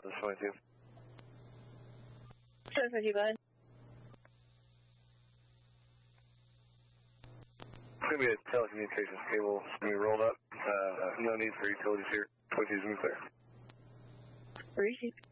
Southwest 22. Southwest 22, go ahead. It's going to be a telecommunications cable. It's going to be rolled up. No need for utilities here. 22 is going to be clear. Receive.